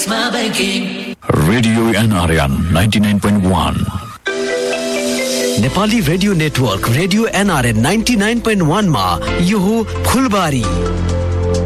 Prisma Banking. Radio NRN 99.1. Nepali radio network radio NRN 99.1 मा यो हो फुलबारी